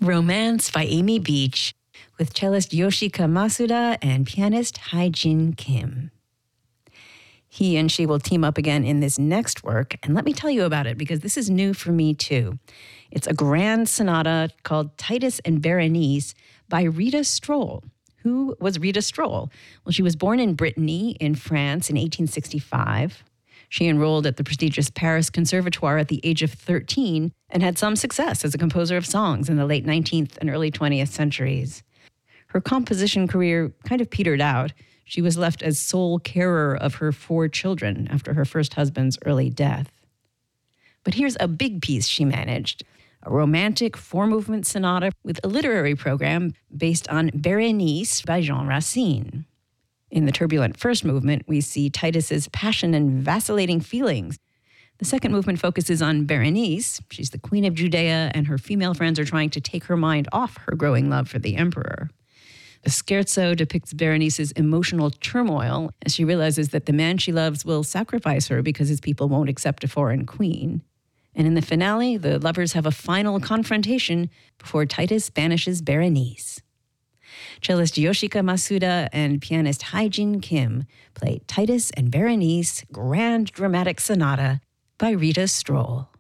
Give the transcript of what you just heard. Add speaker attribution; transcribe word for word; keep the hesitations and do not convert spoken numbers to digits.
Speaker 1: Romance by Amy Beach, with cellist Yoshika Masuda and pianist Hae-Jin Kim. He and she will team up again in this next work, and let me tell you about it because this is new for me too. It's a grand sonata called Titus and Berenice by Rita Stroll. Who was Rita Stroll? Well, she was born in Brittany in France in eighteen sixty-five. She enrolled at the prestigious Paris Conservatoire at the age of thirteen and had some success as a composer of songs in the late nineteenth and early twentieth centuries. Her composition career kind of petered out. She was left as sole carer of her four children after her first husband's early death. But here's a big piece she managed, a romantic four-movement sonata with a literary program based on Berenice by Jean Racine. In the turbulent first movement, we see Titus's passion and vacillating feelings. The second movement focuses on Berenice. She's the queen of Judea, and her female friends are trying to take her mind off her growing love for the emperor. The scherzo depicts Berenice's emotional turmoil as she realizes that the man she loves will sacrifice her because his people won't accept a foreign queen. And in the finale, the lovers have a final confrontation before Titus banishes Berenice. Cellist Yoshika Masuda and pianist Hae-Jin Kim play Titus and Berenice Grand Dramatic Sonata by Rita Stroll.